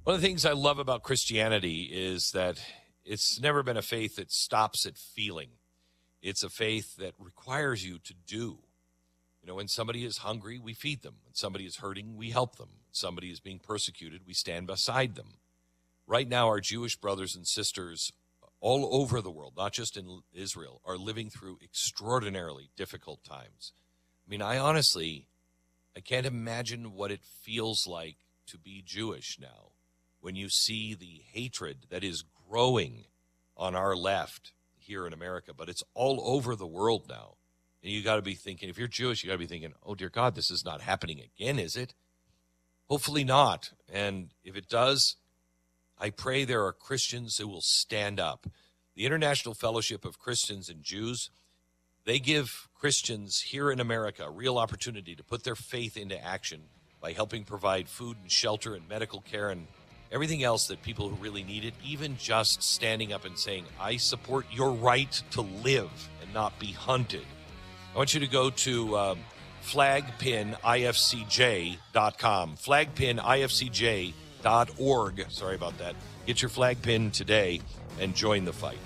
One of the things I love about Christianity is that it's never been a faith that stops at feeling. It's a faith that requires you to do. You know, when somebody is hungry, we feed them. When somebody is hurting, we help them. When somebody is being persecuted, we stand beside them. Right now, our Jewish brothers and sisters all over the world, not just in Israel, are living through extraordinarily difficult times. I mean, I can't imagine what it feels like to be Jewish now when you see the hatred that is growing on our left here in America, but it's all over the world now. And you got to be thinking, if you're Jewish, you got to be thinking, oh, dear God, this is not happening again, is it? Hopefully not. And if it does, I pray there are Christians who will stand up. The International Fellowship of Christians and Jews, they give Christians here in America a real opportunity to put their faith into action by helping provide food and shelter and medical care and everything else that people who really need it, even just standing up and saying, I support your right to live and not be hunted. I want you to go to flagpinifcj.com, flagpinifcj.org. Sorry about that. Get your flag pin today and join the fight.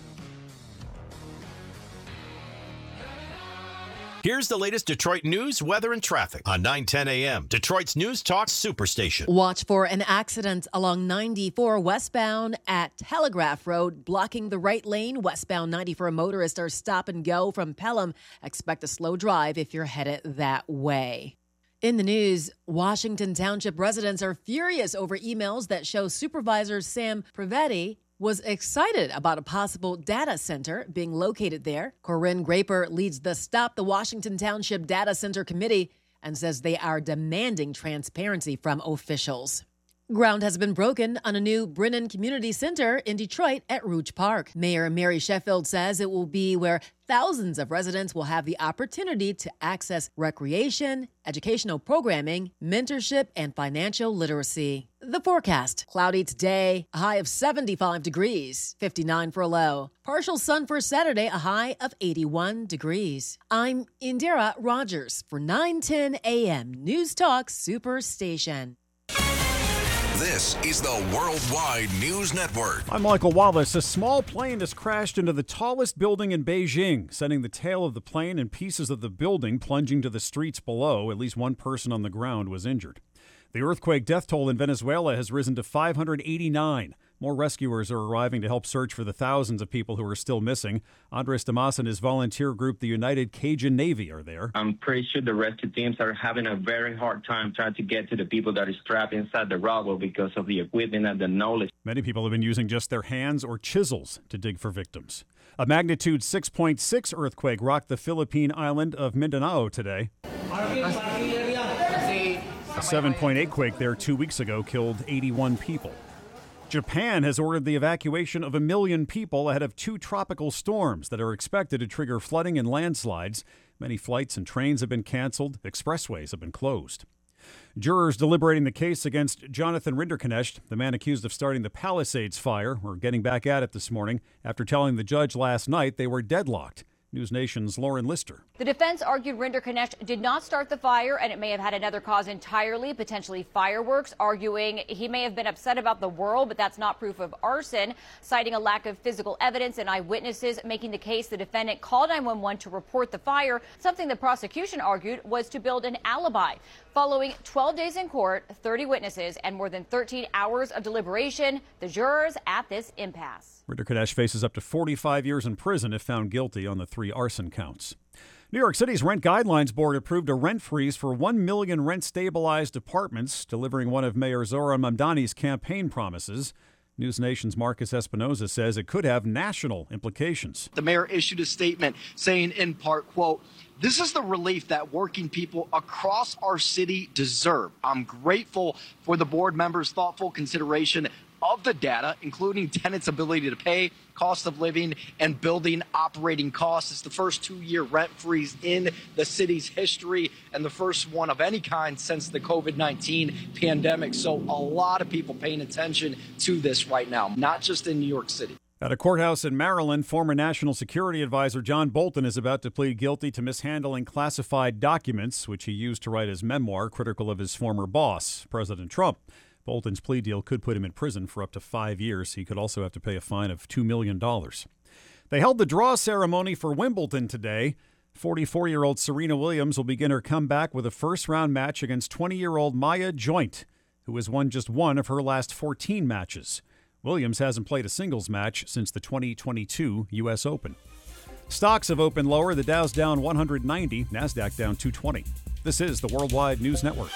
Here's the latest Detroit news, weather, and traffic on 9:10 a.m. Detroit's News Talk Superstation. Watch for an accident along 94 westbound at Telegraph Road, blocking the right lane. Westbound 94 motorists are stop and go from Pelham. Expect a slow drive if you're headed that way. In the news, Washington Township residents are furious over emails that show Supervisor Sam Privetti was excited about a possible data center being located there. Corinne Graper leads the Stop the Washington Township Data Center Committee and says they are demanding transparency from officials. Ground has been broken on a new Brennan Community Center in Detroit at Rouge Park. Mayor Mary Sheffield says it will be where thousands of residents will have the opportunity to access recreation, educational programming, mentorship, and financial literacy. The forecast: cloudy today, a high of 75 degrees, 59 for a low. Partial sun for Saturday, a high of 81 degrees. I'm Indira Rogers for 9:10 a.m. News Talk Superstation. This is the Worldwide News Network. I'm Michael Wallace. A small plane has crashed into the tallest building in Beijing, sending the tail of the plane and pieces of the building plunging to the streets below. At least one person on the ground was injured. The earthquake death toll in Venezuela has risen to 589. More rescuers are arriving to help search for the thousands of people who are still missing. Andres Damas and his volunteer group, the United Cajun Navy, are there. I'm pretty sure the rescue teams are having a very hard time trying to get to the people that are trapped inside the rubble because of the equipment and the knowledge. Many people have been using just their hands or chisels to dig for victims. A magnitude 6.6 earthquake rocked the Philippine island of Mindanao today. A 7.8 quake there 2 weeks ago killed 81 people. Japan has ordered the evacuation of 1 million people ahead of 2 tropical storms that are expected to trigger flooding and landslides. Many flights and trains have been canceled. Expressways have been closed. Jurors deliberating the case against Jonathan Rinderknecht, the man accused of starting the Palisades fire, were getting back at it this morning after telling the judge last night they were deadlocked. News Nation's Lauren Lister. The defense argued Rinderknecht did not start the fire and it may have had another cause entirely, potentially fireworks, arguing he may have been upset about the whirl, but that's not proof of arson, citing a lack of physical evidence and eyewitnesses, making the case the defendant called 911 to report the fire, something the prosecution argued was to build an alibi. Following 12 days in court, 30 witnesses, and more than 13 hours of deliberation, the jurors at this impasse. Rinderknecht faces up to 45 years in prison if found guilty on the 3 arson counts. New York City's Rent Guidelines Board approved a rent freeze for 1 million rent-stabilized apartments, delivering one of Mayor Zohran Mamdani's campaign promises. News Nation's Marcus Espinoza says it could have national implications. The mayor issued a statement saying, in part, quote, "This is the relief that working people across our city deserve. I'm grateful for the board members' thoughtful consideration of the data, including tenants' ability to pay, cost of living, and building operating costs. It's the first 2-year rent freeze in the city's history and the first one of any kind since the COVID-19 pandemic. So a lot of people paying attention to this right now, not just in New York City. At a courthouse in Maryland, former National Security Advisor John Bolton is about to plead guilty to mishandling classified documents, which he used to write his memoir critical of his former boss, President Trump. Bolton's plea deal could put him in prison for up to 5 years. He could also have to pay a fine of $2 million. They held the draw ceremony for Wimbledon today. 44-year-old Serena Williams will begin her comeback with a first-round match against 20-year-old Maya Joint, who has won just one of her last 14 matches. Williams hasn't played a singles match since the 2022 U.S. Open. Stocks have opened lower. The Dow's down 190, NASDAQ down 220. This is the Worldwide News Network.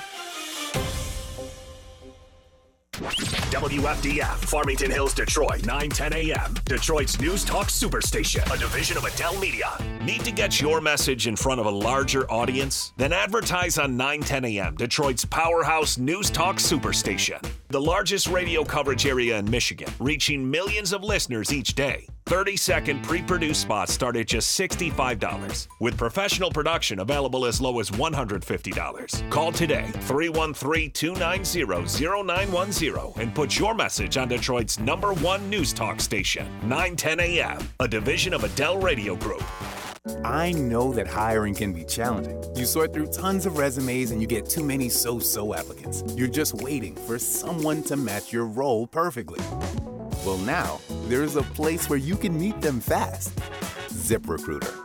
WFDF, Farmington Hills, Detroit, 9:10 a.m. Detroit's News Talk Superstation, a division of Adele Media. Need to get your message in front of a larger audience? Then advertise on 9:10 a.m. Detroit's powerhouse News Talk Superstation, the largest radio coverage area in Michigan, reaching millions of listeners each day. 30-second pre-produced spots start at just $65, with professional production available as low as $150. Call today, 313-290-0910, and put your message on Detroit's #1 news talk station, 9:10 a.m., a division of Adele Radio Group. I know that hiring can be challenging. You sort through tons of resumes and you get too many so-so applicants. You're just waiting for someone to match your role perfectly. Well, now, there's a place where you can meet them fast. ZipRecruiter.